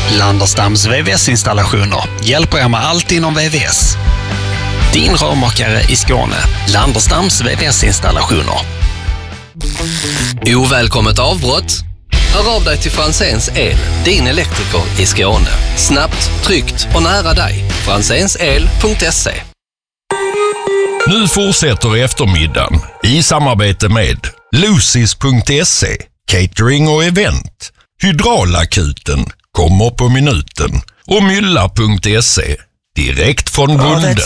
Landerstams VVS-installationer hjälper er med allt inom VVS. Din rörmakare i Skåne. Landerstams VVS-installationer. Ovälkommet avbrott. Hör av dig till Franzéns El, din elektriker i Skåne. Snabbt, tryggt och nära dig. franzensel.se. Nu fortsätter eftermiddagen i samarbete med Lucis.se, catering och event. Hydraulakuten kommer på minuten och Mylla.se, direkt från bonden.